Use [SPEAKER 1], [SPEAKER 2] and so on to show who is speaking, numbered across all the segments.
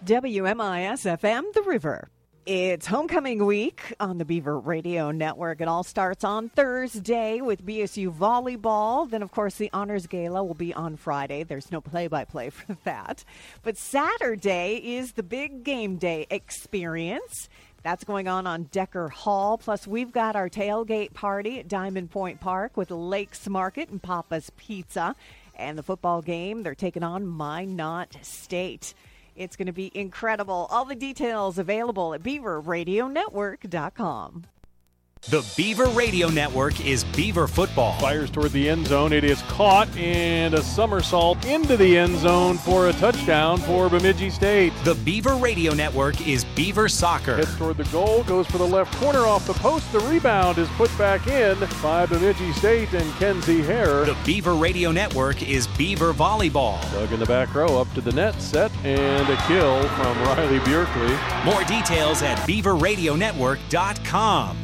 [SPEAKER 1] WMIS-FM, The River. It's homecoming week on the Beaver Radio Network. It all starts on Thursday with BSU volleyball. Then, of course, the Honors Gala will be on Friday. There's no play-by-play for that. But Saturday is the big game day experience. That's going on Decker Hall. Plus, we've got our tailgate party at Diamond Point Park with Lakes Market and Papa's Pizza. And the football game, they're taking on Minot State. It's going to be incredible. All the details available at beaverradionetwork.com.
[SPEAKER 2] The Beaver Radio Network is Beaver football.
[SPEAKER 3] Fires toward the end zone. It is caught and a somersault into the end zone for a touchdown for Bemidji State.
[SPEAKER 2] The Beaver Radio Network is Beaver soccer.
[SPEAKER 3] Heads toward the goal, goes for the left corner off the post. The rebound is put back in by Bemidji State and Kenzie Hare.
[SPEAKER 2] The Beaver Radio Network is Beaver volleyball.
[SPEAKER 3] Doug in the back row, up to the net, set, and a kill from Riley Bjerkley.
[SPEAKER 2] More details at beaverradionetwork.com.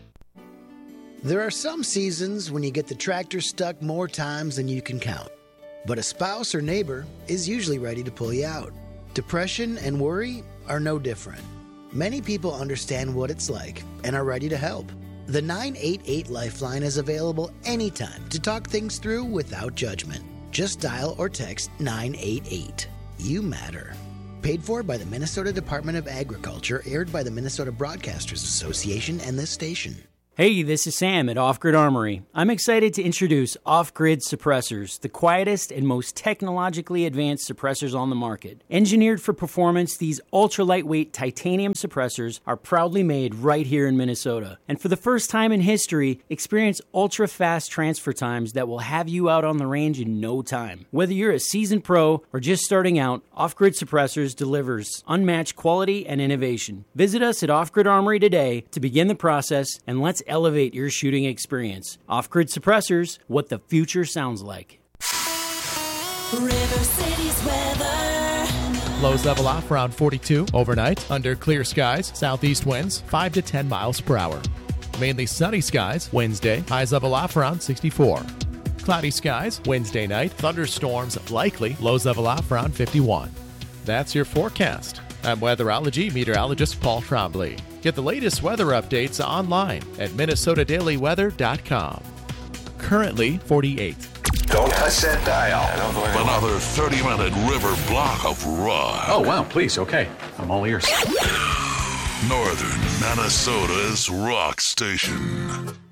[SPEAKER 4] There are some seasons when you get the tractor stuck more times than you can count. But a spouse or neighbor is usually ready to pull you out. Depression and worry are no different. Many people understand what it's like and are ready to help. The 988 Lifeline is available anytime to talk things through without judgment. Just dial or text 988. You matter. Paid for by the Minnesota Department of Agriculture, aired by the Minnesota Broadcasters Association and this station.
[SPEAKER 5] Hey, this is Sam at Off Grid Armory. I'm excited to introduce Off Grid Suppressors, the quietest and most technologically advanced suppressors on the market. Engineered for performance, these ultra-lightweight titanium suppressors are proudly made right here in Minnesota. And for the first time in history, experience ultra-fast transfer times that will have you out on the range in no time. Whether you're a seasoned pro or just starting out, Off Grid Suppressors delivers unmatched quality and innovation. Visit us at Off Grid Armory today to begin the process, and let's elevate your shooting experience. Off-Grid Suppressors, what the future sounds like.
[SPEAKER 6] River City's weather.
[SPEAKER 7] Lows level off around 42 overnight. Under clear skies, southeast winds 5 to 10 miles per hour. Mainly sunny skies Wednesday. Highs level off around 64. Cloudy skies Wednesday night. Thunderstorms likely. Lows level off around 51. That's your forecast. I'm weatherology meteorologist Paul Trombley. Get the latest weather updates online at minnesotadailyweather.com. Currently 48.
[SPEAKER 8] Don't touch that dial.
[SPEAKER 9] Another 30-minute river block of rock.
[SPEAKER 10] Oh, wow, please, okay. I'm all ears.
[SPEAKER 9] Northern Minnesota's rock station.